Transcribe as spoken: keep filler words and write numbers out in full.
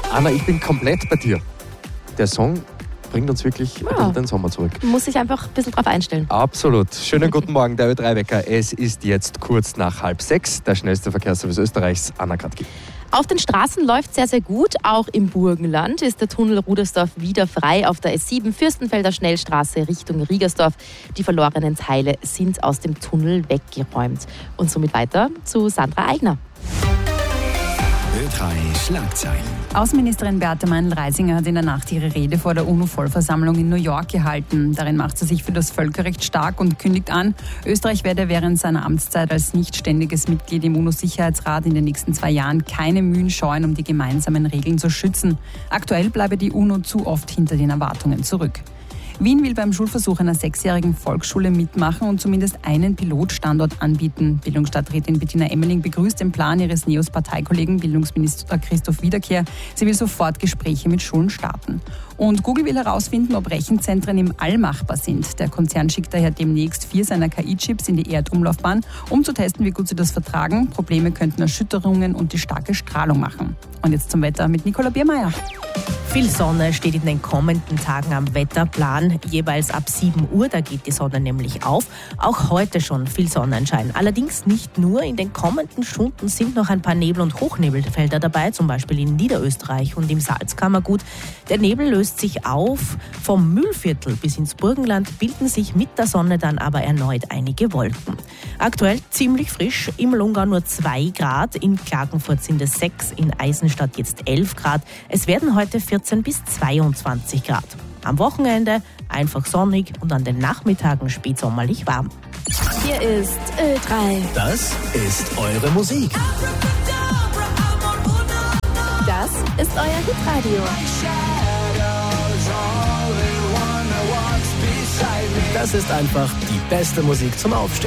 Anna, ich bin komplett bei dir. Der Song bringt uns wirklich Ja. ein bisschen den Sommer zurück. Muss sich einfach ein bisschen drauf einstellen. Absolut. Schönen guten Morgen, der Ö drei Wecker. Es ist jetzt kurz nach halb sechs. Der schnellste Verkehrsservice Österreichs, Anna Kratki. Auf den Straßen läuft sehr, sehr gut. Auch im Burgenland ist der Tunnel Rudersdorf wieder frei auf der S sieben Fürstenfelder Schnellstraße Richtung Riegersdorf. Die verlorenen Teile sind aus dem Tunnel weggeräumt. Und somit weiter zu Sandra Eigner. Ö drei Schlagzeilen. Außenministerin Beate Meindl-Reisinger hat in der Nacht ihre Rede vor der UNO-Vollversammlung in New York gehalten. Darin macht sie sich für das Völkerrecht stark und kündigt an, Österreich werde während seiner Amtszeit als nicht ständiges Mitglied im UNO-Sicherheitsrat in den nächsten zwei Jahren keine Mühen scheuen, um die gemeinsamen Regeln zu schützen. Aktuell bleibe die UNO zu oft hinter den Erwartungen zurück. Wien will beim Schulversuch einer sechsjährigen Volksschule mitmachen und zumindest einen Pilotstandort anbieten. Bildungsstadträtin Bettina Emmerling begrüßt den Plan ihres NEOS-Parteikollegen Bildungsminister Christoph Wiederkehr. Sie will sofort Gespräche mit Schulen starten. Und Google will herausfinden, ob Rechenzentren im All machbar sind. Der Konzern schickt daher demnächst vier seiner K I-Chips in die Erdumlaufbahn, um zu testen, wie gut sie das vertragen. Probleme könnten Erschütterungen und die starke Strahlung machen. Und jetzt zum Wetter mit Nicola Biermeier. Viel Sonne steht in den kommenden Tagen am Wetterplan, jeweils ab sieben Uhr, da geht die Sonne nämlich auf. Auch heute schon viel Sonnenschein. Allerdings nicht nur, in den kommenden Stunden sind noch ein paar Nebel- und Hochnebelfelder dabei, zum Beispiel in Niederösterreich und im Salzkammergut. Der Nebel löst sich auf. Vom Mühlviertel bis ins Burgenland bilden sich mit der Sonne dann aber erneut einige Wolken. Aktuell ziemlich frisch, im Lungau nur zwei Grad, in Klagenfurt sind es sechs, in Eisenstadt jetzt elf Grad. Es werden heute vierzehn bis zweiundzwanzig Grad. Am Wochenende einfach sonnig und an den Nachmittagen spätsommerlich warm. Hier ist Ö drei. Das ist eure Musik. Das ist euer Hitradio. Das ist einfach die beste Musik zum Aufstehen.